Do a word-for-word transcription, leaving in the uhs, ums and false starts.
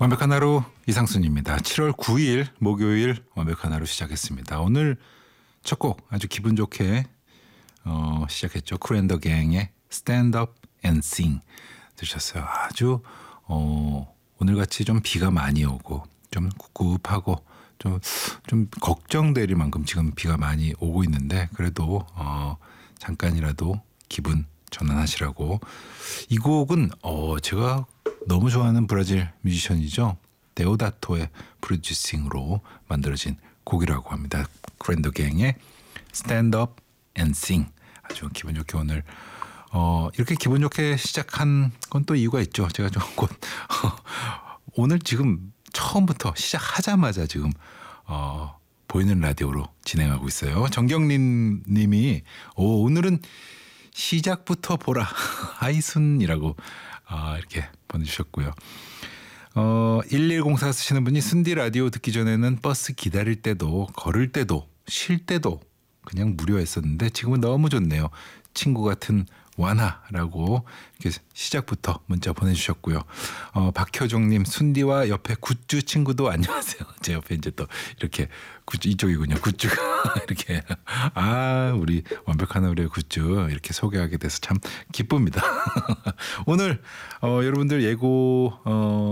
완벽한 하루 이상순입니다. 칠월 구일 목요일 완벽한 하루 시작했습니다. 오늘 첫 곡 아주 기분 좋게 어, 시작했죠. 쿨앤더갱의 Stand Up and Sing 들으셨어요. 아주 어, 오늘같이 좀 비가 많이 오고 좀 꿉꿉하고 좀, 좀 걱정될 만큼 지금 비가 많이 오고 있는데 그래도 어, 잠깐이라도 기분 전환하시라고. 이 곡은 어, 제가 너무 좋아하는 브라질 뮤지션이죠. 데오다토의 프로듀싱으로 만들어진 곡이라고 합니다. 쿨앤더갱의 Stand Up and Sing. 아주 기분 좋게 오늘 어, 이렇게 기분 좋게 시작한 건 또 이유가 있죠. 제가 좀 곧 오늘 지금 처음부터 시작하자마자 지금 어, 보이는 라디오로 진행하고 있어요. 정경린 님이 오, 오늘은 시작부터 보라 하이순이라고 어, 이렇게 보내주셨고요. 어, 일일공사 쓰시는 분이 순디 라디오 듣기 전에는 버스 기다릴 때도 걸을 때도 쉴 때도 그냥 무료했었는데 지금은 너무 좋네요. 친구 같은 완하라고 이렇게 시작부터 문자 보내주셨고요. 어, 박효정님 순디와 옆에 굿즈 친구도 안녕하세요. 제 옆에 이제 또 이렇게 굿즈 이쪽이군요. 굿즈가 이렇게 아 우리 완벽한 우리의 굿즈 이렇게 소개하게 돼서 참 기쁩니다. 오늘 어, 여러분들 예고 어,